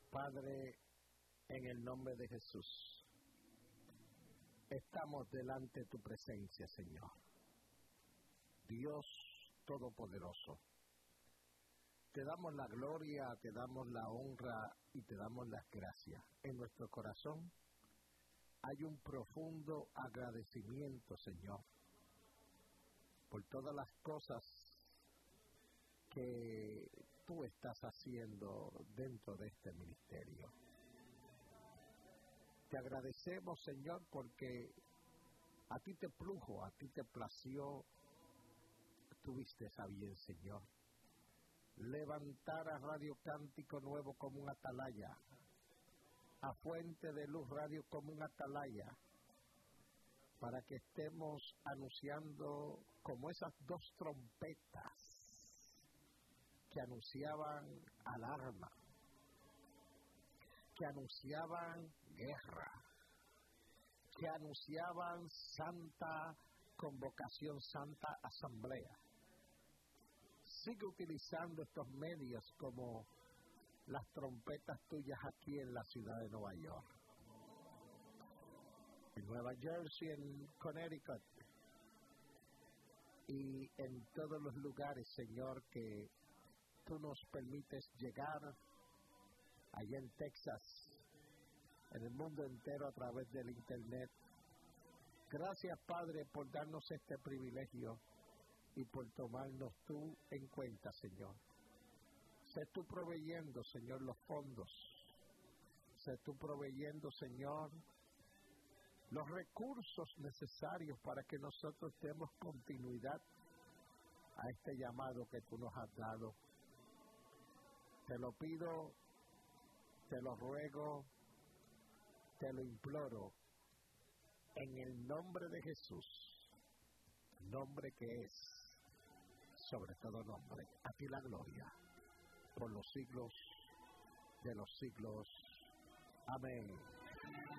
Padre, en el nombre de Jesús, estamos delante de tu presencia, Señor. Dios Todopoderoso, te damos la gloria, te damos la honra y te damos las gracias. En nuestro corazón hay un profundo agradecimiento, Señor, por todas las cosas que tú estás haciendo dentro de este ministerio. Te agradecemos, Señor, porque a ti te plujo, a ti te plació, tuviste a bien, Señor, levantar a Radio Cántico Nuevo como un atalaya, a Fuente de Luz Radio como un atalaya, para que estemos anunciando como esas dos trompetas que anunciaban alarma, que anunciaban guerra, que anunciaban santa convocación, santa asamblea. Sigue utilizando estos medios como las trompetas tuyas aquí en la ciudad de Nueva York, en Nueva Jersey, en Connecticut y en todos los lugares, Señor, que tú nos permites llegar, allá en Texas, en el mundo entero a través del Internet. Gracias, Padre, por darnos este privilegio y por tomarnos tú en cuenta, Señor. Sé tú proveyendo, Señor, los fondos. Sé tú proveyendo, Señor, los recursos necesarios para que nosotros demos continuidad a este llamado que tú nos has dado. Te lo pido, te lo ruego, te lo imploro, en el nombre de Jesús, nombre que es sobre todo nombre. A ti la gloria, por los siglos de los siglos. Amén.